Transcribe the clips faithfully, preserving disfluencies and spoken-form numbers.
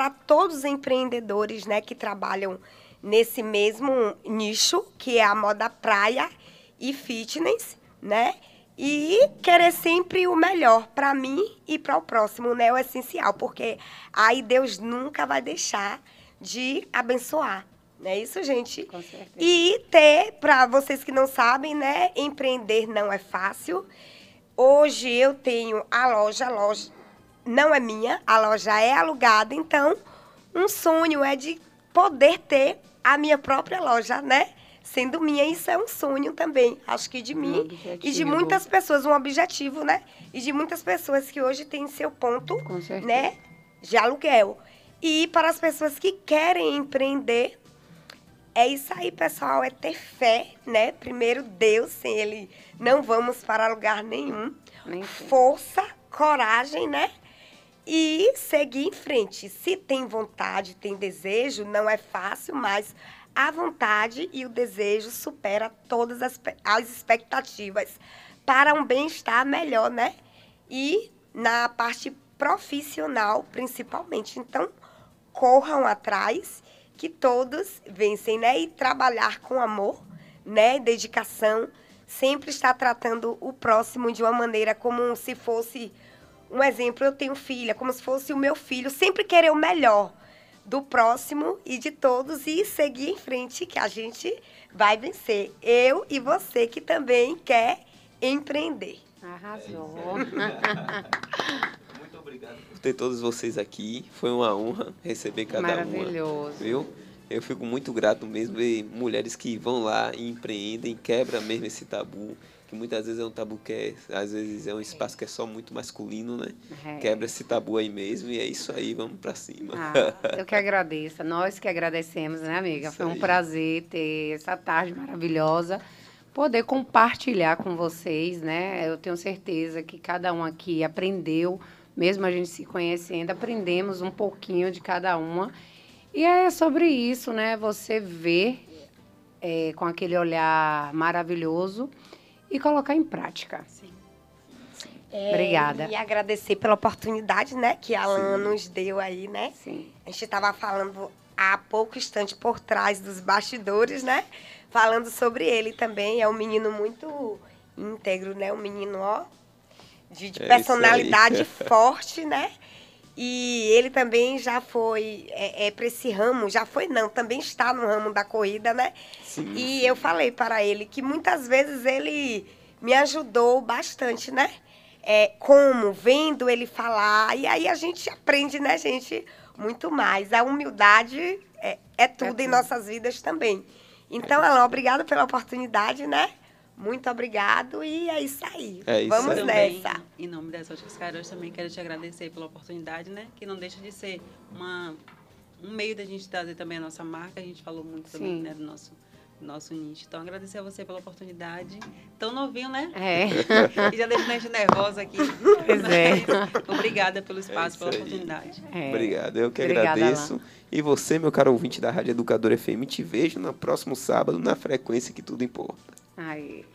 para todos os empreendedores, né, que trabalham nesse mesmo nicho, que é a moda praia e fitness, né? E querer sempre o melhor para mim e para o próximo, né? É o essencial, porque aí Deus nunca vai deixar de abençoar. Não é isso, gente? Com certeza. E ter, para vocês que não sabem, né? Empreender não é fácil. Hoje eu tenho a loja, a loja não é minha, a loja é alugada, então um sonho é de poder ter a minha própria loja, né? Sendo minha, isso é um sonho também, acho que de mim um e de muitas pessoas, um objetivo, né? E de muitas pessoas que hoje têm seu ponto, né, de aluguel. E para as pessoas que querem empreender, é isso aí, pessoal, é ter fé, né? Primeiro Deus, sem Ele não vamos para lugar nenhum. Força, coragem, né? E seguir em frente. Se tem vontade, tem desejo, não é fácil, mas a vontade e o desejo supera todas as, as expectativas para um bem-estar melhor, né? E na parte profissional, principalmente. Então, corram atrás, que todos vencem, né? E trabalhar com amor, né? Dedicação, sempre estar tratando o próximo de uma maneira como se fosse, um exemplo, eu tenho filha, como se fosse o meu filho, sempre querer o melhor do próximo e de todos e seguir em frente, que a gente vai vencer. Eu e você que também quer empreender. Arrasou. Muito obrigado por ter todos vocês aqui. Foi uma honra receber cada uma. Maravilhoso. Viu? Eu fico muito grato mesmo ver mulheres que vão lá e empreendem, quebra mesmo esse tabu, que muitas vezes é um tabu que é, às vezes é um espaço que é só muito masculino, né? É. Quebra esse tabu aí mesmo e é isso aí, vamos pra cima. Ah, eu que agradeço, nós que agradecemos, né, amiga? Isso Foi um aí. prazer ter essa tarde maravilhosa, poder compartilhar com vocês, né? Eu tenho certeza que cada um aqui aprendeu, mesmo a gente se conhecendo, aprendemos um pouquinho de cada uma. E é sobre isso, né? Você ver é, com aquele olhar maravilhoso e colocar em prática. Sim. É, Obrigada. E agradecer pela oportunidade, né, que a Alan nos deu aí, né? Sim. A gente estava falando há pouco instante por trás dos bastidores, né? Falando sobre ele também. É um menino muito íntegro, né? Um menino, ó, de, de É personalidade forte, né? E ele também já foi é, é, para esse ramo, já foi não, também está no ramo da corrida, né? Sim, e sim. eu falei para ele que muitas vezes ele me ajudou bastante, né? É, como, vendo ele falar, e aí a gente aprende, né, gente, muito mais. A humildade é, é tudo é em tudo. Nossas vidas também. Então, é Alan, obrigada pela oportunidade, né? Muito obrigado e é isso aí. É isso Vamos aí. nessa. Também, em nome das Óticas Caroz, também quero te agradecer pela oportunidade, né? Que não deixa de ser uma, um meio da gente trazer também a nossa marca. A gente falou muito Sim. também, né, do nosso, do nosso nicho. Então, agradecer a você pela oportunidade. Tão novinho, né? É. E já deixa a gente nervosa aqui. Pois é. Obrigada pelo espaço, É pela aí. oportunidade. É. Obrigado, eu que Obrigada, agradeço. Alan. E você, meu caro ouvinte da Rádio Educadora F M, te vejo no próximo sábado na frequência que tudo importa. Aí.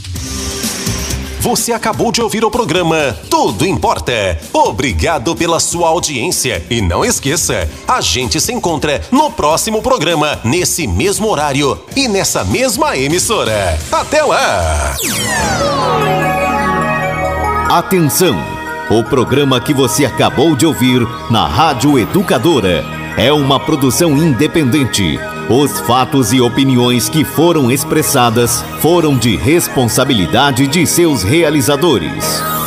Você acabou de ouvir o programa Tudo Importa. Obrigado pela sua audiência. E não esqueça, a gente se encontra no próximo programa, nesse mesmo horário e nessa mesma emissora. Até lá! Atenção! O programa que você acabou de ouvir na Rádio Educadora é uma produção independente. Os fatos e opiniões que foram expressadas foram de responsabilidade de seus realizadores.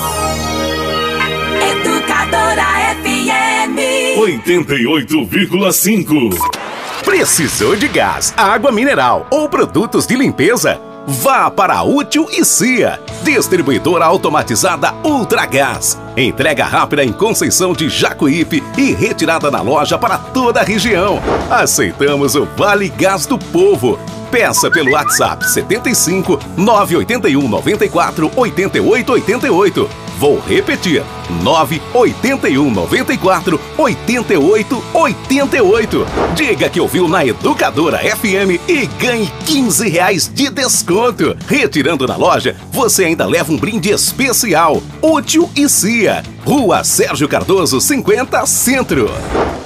Educadora F M oitenta e oito vírgula cinco. Precisou de gás, água mineral ou produtos de limpeza? Vá para a Útil e Cia, distribuidora automatizada Ultragás. Entrega rápida em Conceição de Jacuípe e retirada na loja para toda a região. Aceitamos o Vale Gás do Povo. Peça pelo WhatsApp setenta e cinco, nove oito um, nove quatro, oito oito oito oito. Vou repetir, nove oito um, nove quatro, oito oito oito oito. Diga que ouviu na Educadora F M e ganhe quinze reais de desconto. Retirando na loja, você ainda leva um brinde especial. Útil e Cia, Rua Sérgio Cardoso, cinquenta, Centro.